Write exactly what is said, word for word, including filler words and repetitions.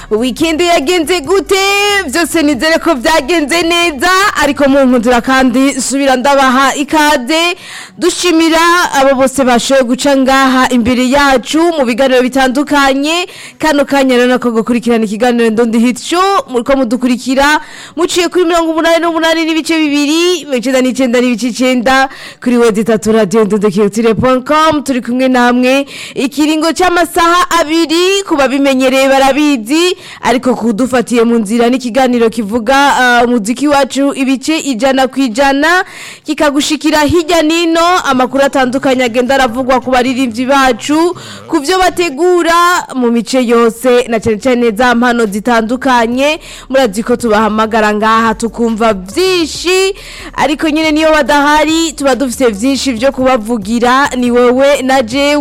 weekend yagenze gute byose nizere ko byagenze neza ariko mu nkundura kandi subira ndabaha ikaze dushimira abo bose bashoye guca ngaha imbere yacu mu biganiro bitandukanye kano kanya rero nako gukurikirana ikiganiro Ndondi Hit Show muriko mudukurikira muciye kuri mirongo umunani n'umunani n'ibice bibiri mirongo icenda n'icenda n'ibice icenda kuri web itatu radio ndondekirutire dot com turi kumwe namwe ikiringo c'amasaha abiri kuba bimenyereye barabizi ariko kudufatiye mu nzira n'ikiganiro kivuga uh, muziki wacu ibice ijana kwijana kikagushikira hirya nino amakuru atandukanye agenda aravugwa ku baririmbyi bacu kuvyo bategura mu mice yose na cyane cyane za mpano zitandukanye murazi ko tubahamagara ngaha tukumva byinshi ariko nyine niyo badahari tuba dufite byinshi byo kubavugira ni wewe na je